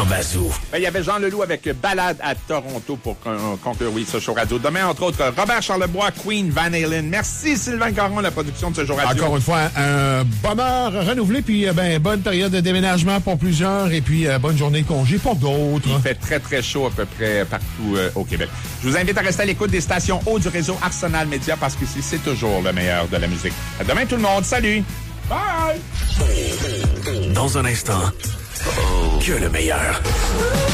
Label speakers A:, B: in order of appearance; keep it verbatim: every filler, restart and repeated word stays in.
A: Bazou.
B: Ben, il y avait Jean Leloup avec Balade à Toronto pour con- conclure, oui, ce show radio. Demain, entre autres, Robert Charlebois, Queen, Van Halen. Merci Sylvain Caron, la production de ce show radio.
C: Encore une fois, un bonheur renouvelé, puis ben, bonne période de déménagement pour plusieurs, et puis euh, bonne journée de congé pour d'autres.
B: Il fait très, très chaud à peu près partout euh, au Québec. Je vous invite à rester à l'écoute des stations haut du réseau Arsenal Média parce qu'ici, c'est toujours le meilleur de la musique. À demain, tout le monde. Salut! Bye!
A: Dans un instant, que le meilleur.